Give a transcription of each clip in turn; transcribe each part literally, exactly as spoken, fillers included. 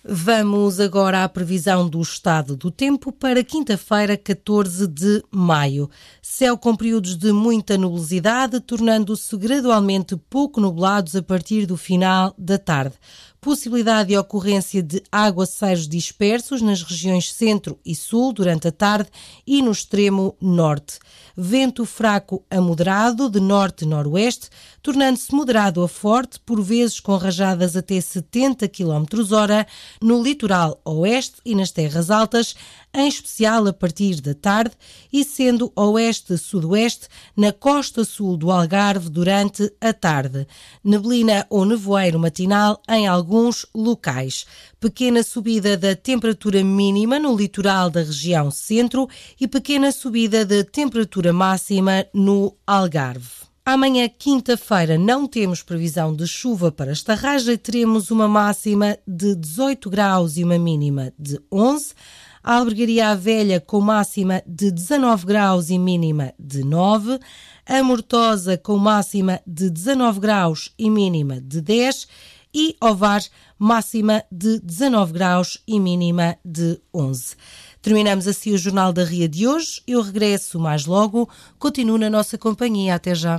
Vamos agora à previsão do estado do tempo para quinta-feira, catorze de maio. Céu com períodos de muita nubosidade, tornando-se gradualmente pouco nublados a partir do final da tarde. Possibilidade de ocorrência de aguaceiros dispersos nas regiões centro e sul durante a tarde e no extremo norte. Vento fraco a moderado de norte-noroeste, tornando-se moderado a forte, por vezes com rajadas até setenta quilómetros hora, no litoral oeste e nas terras altas, em especial a partir da tarde, e sendo oeste-sudoeste na costa sul do Algarve durante a tarde. Neblina ou nevoeiro matinal em alguns locais. Pequena subida da temperatura mínima no litoral da região centro e pequena subida da temperatura máxima no Algarve. Amanhã, quinta-feira, não temos previsão de chuva para Estarreja e teremos uma máxima de dezoito graus e uma mínima de onze. A Albergaria Velha com máxima de dezanove graus e mínima de nove. A Mortosa com máxima de dezanove graus e mínima de dez. E Ovar, máxima de dezanove graus e mínima de onze. Terminamos assim o Jornal da Ria de hoje. Eu regresso mais logo. Continuo na nossa companhia. Até já.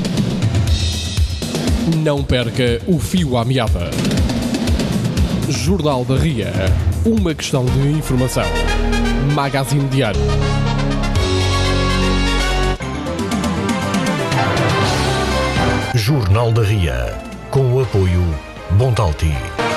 Não perca o fio à meada. Jornal da Ria. Uma questão de informação. Magazine Diário. Jornal da Ria. Com o apoio Montalti.